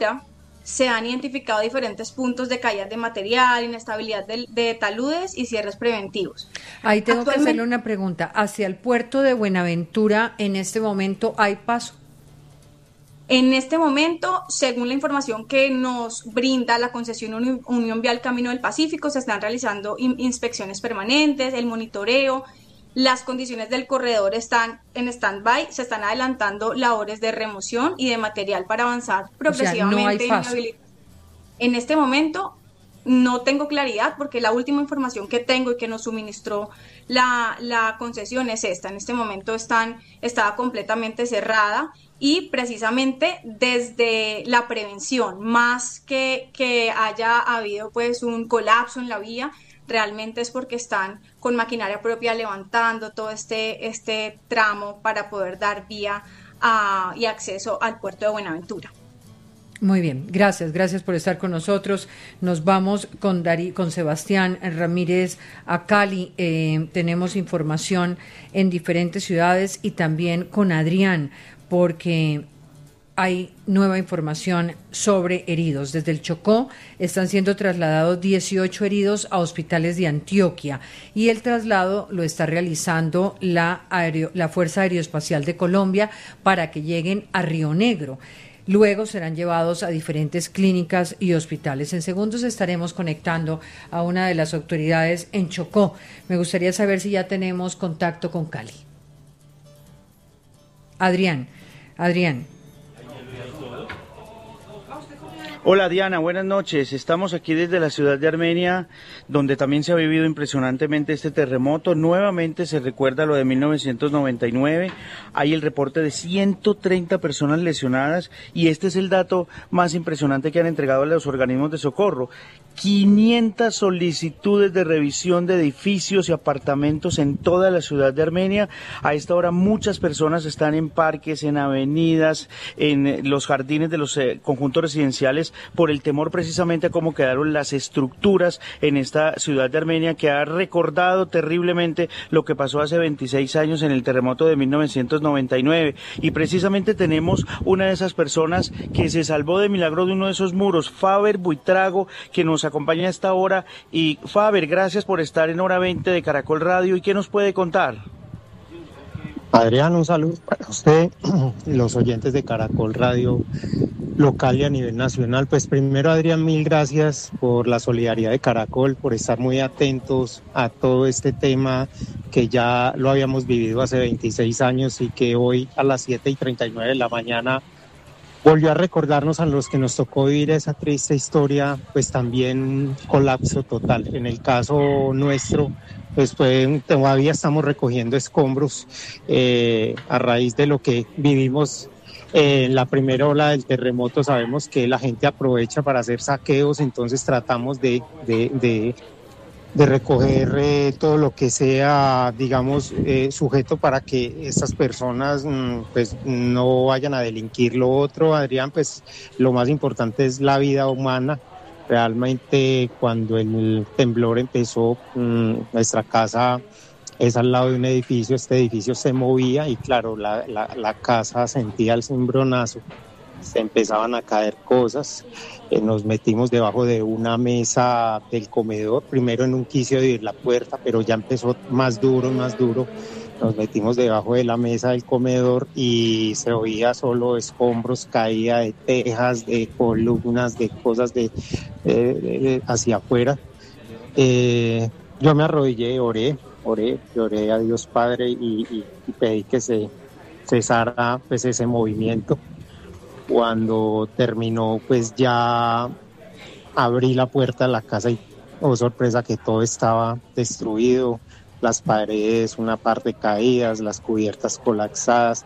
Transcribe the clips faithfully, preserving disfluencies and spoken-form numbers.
Buenaventura se han identificado diferentes puntos de caída de material, inestabilidad de, de taludes y cierres preventivos. Ahí tengo que hacerle una pregunta. ¿Hacia el puerto de Buenaventura en este momento hay paso? En este momento, según la información que nos brinda la concesión Uni- Unión Vial Camino del Pacífico, se están realizando in- inspecciones permanentes, el monitoreo, las condiciones del corredor están en stand-by, se están adelantando labores de remoción y de material para avanzar progresivamente O sea, no hay en paso. habilitación. En este momento no tengo claridad porque la última información que tengo y que nos suministró la, la concesión es esta. En este momento están, estaba completamente cerrada y precisamente desde la prevención, más que que haya habido pues un colapso en la vía, realmente es porque están con maquinaria propia levantando todo este, este tramo para poder dar vía a, y acceso al puerto de Buenaventura. Muy bien, gracias, gracias por estar con nosotros. Nos vamos con Dari, con Sebastián Ramírez a Cali. Eh, tenemos información en diferentes ciudades y también con Adrián, porque hay nueva información sobre heridos. Desde el Chocó están siendo trasladados dieciocho heridos a hospitales de Antioquia y el traslado lo está realizando la, aereo, la Fuerza Aeroespacial de Colombia para que lleguen a Río Negro. Luego serán llevados a diferentes clínicas y hospitales. En segundos estaremos conectando a una de las autoridades en Chocó. Me gustaría saber si ya tenemos contacto con Cali. Adrián, Adrián. Hola Diana, buenas noches. Estamos aquí desde la ciudad de Armenia, donde también se ha vivido impresionantemente este terremoto. Nuevamente se recuerda lo de mil novecientos noventa y nueve. Hay el reporte de ciento treinta personas lesionadas y este es el dato más impresionante que han entregado los organismos de socorro. quinientas solicitudes de revisión de edificios y apartamentos en toda la ciudad de Armenia. A esta hora muchas personas están en parques, en avenidas, en los jardines de los eh, conjuntos residenciales por el temor precisamente a cómo quedaron las estructuras en esta ciudad de Armenia, que ha recordado terriblemente lo que pasó hace veintiséis años en el terremoto de mil novecientos noventa y nueve. Y precisamente tenemos una de esas personas que se salvó de milagro de uno de esos muros, Faber Buitrago, que nos acompaña a esta hora. Y Faber, gracias por estar en Hora veinte de Caracol Radio. ¿Y qué nos puede contar? Adrián, un saludo para usted y los oyentes de Caracol Radio local y a nivel nacional. Pues primero, Adrián, mil gracias por la solidaridad de Caracol, por estar muy atentos a todo este tema que ya lo habíamos vivido hace veintiséis años y que hoy a las siete y treinta y nueve de la mañana volvió a recordarnos a los que nos tocó vivir esa triste historia, pues también colapso total. En el caso nuestro, pues fue, todavía estamos recogiendo escombros eh, a raíz de lo que vivimos eh, en la primera ola del terremoto. Sabemos que la gente aprovecha para hacer saqueos, entonces tratamos de, de, de, de recoger eh, todo lo que sea, digamos, eh, sujeto para que estas personas mm, pues no vayan a delinquir. Lo otro, Adrián, pues lo más importante es la vida humana. Realmente cuando el temblor empezó, mmm, nuestra casa es al lado de un edificio, este edificio se movía y claro, la, la, la casa sentía el cimbronazo, se empezaban a caer cosas, eh, nos metimos debajo de una mesa del comedor, primero en un quicio de ir la puerta, pero ya empezó más duro, más duro. Nos metimos debajo de la mesa del comedor y se oía solo escombros, caía de tejas, de columnas, de cosas de, de, de, de hacia afuera. Eh, yo me arrodillé, oré, oré, oré a Dios Padre y, y, y pedí que se cesara pues ese movimiento. Cuando terminó, pues ya abrí la puerta de la casa y, oh sorpresa, que todo estaba destruido. Las paredes, una parte caídas, las cubiertas colapsadas.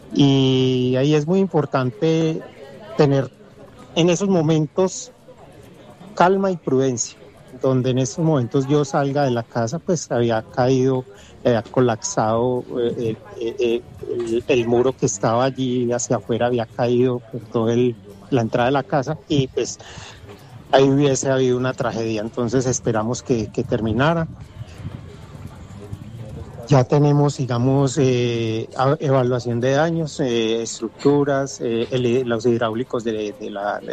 Y ahí es muy importante tener en esos momentos calma y prudencia, donde en esos momentos yo salga de la casa, pues había caído, había colapsado eh, eh, eh, el, el muro que estaba allí hacia afuera, había caído por toda la entrada de la casa y pues ahí hubiese habido una tragedia. Entonces esperamos que, que terminara. Ya tenemos, digamos, eh, evaluación de daños, eh, estructuras, eh, el, los hidráulicos de, de la